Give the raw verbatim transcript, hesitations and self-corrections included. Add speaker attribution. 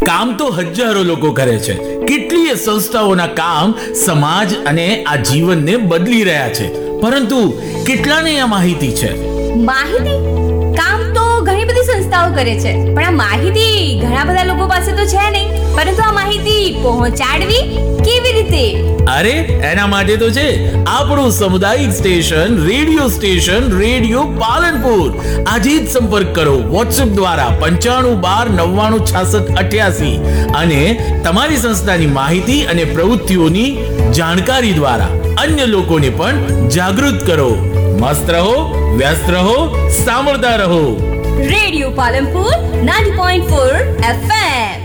Speaker 1: કામ તો હજારો લોકો કરે છે, કેટલીય સંસ્થાઓના કામ સમાજ અને આ જીવનને બદલી રહ્યા છે, પરંતુ કેટલાને આ માહિતી છે?
Speaker 2: માહિતી કામ તો ઘણી બધી સંસ્થાઓ કરે છે, પણ આ માહિતી ઘણા બધા લોકો પાસે તો છે નહીં. પરંતુ આ માહિતી પહોંચાડવી કેવી રીતે?
Speaker 1: અરે એના માટે તો છે આપણું સામુદાયિક station, radio station radio Palanpur. આજે જ સંપર્ક કરો વોટ્સએપ દ્વારા પંચાણું બાર નવ્વાણું છાસઠ અઠ્યાસી અને તમારી સંસ્થાની માહિતી અને પ્રવૃત્તિઓની જાણકારી દ્વારા અન્ય લોકોને પણ જાગૃત કરો. મસ્ત રહો, વ્યસ્ત રહો, સાંભળતા રહો.
Speaker 2: Radio Palanpur ninety point four F M.